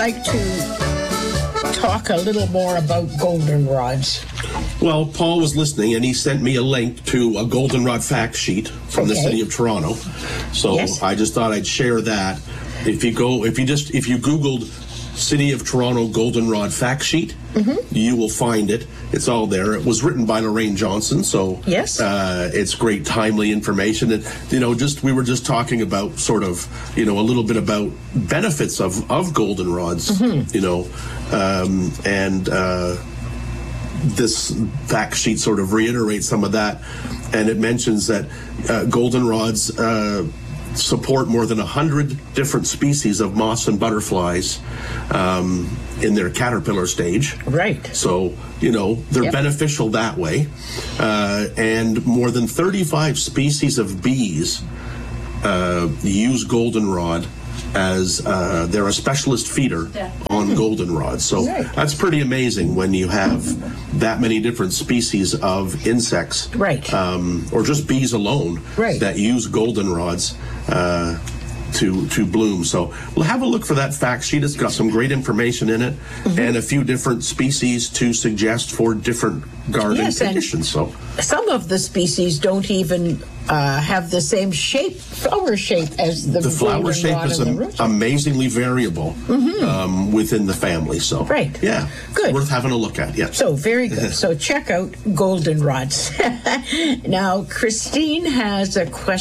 like to talk a little more about goldenrods. Well, Paul was listening, and he sent me a link to a goldenrod fact sheet from the city of Toronto. So Yes. I just thought I'd share that. If you Googled City of Toronto goldenrod fact sheet, you will find it. It's all there. It was written by Lorraine Johnson, so Yes. It's great, timely information. And we were just talking about sort of a little bit about benefits of goldenrods, this fact sheet sort of reiterates some of that, and it mentions that goldenrods support more than 100 different species of moths and butterflies in their caterpillar stage. Right. So, they're beneficial that way. And more than 35 species of bees use goldenrod as they're a specialist feeder on goldenrod. So that's pretty amazing when you have that many different species of insects, or just bees alone, that use goldenrods to bloom. So we'll have a look for that fact sheet. It's got some great information in it, and a few different species to suggest for different garden conditions. So some of the species don't even have the same flower shape as the flower shape is amazingly variable within the family. So yeah, good, worth having a look at. Yeah. So very good. So check out goldenrods. Now, Christine has a question.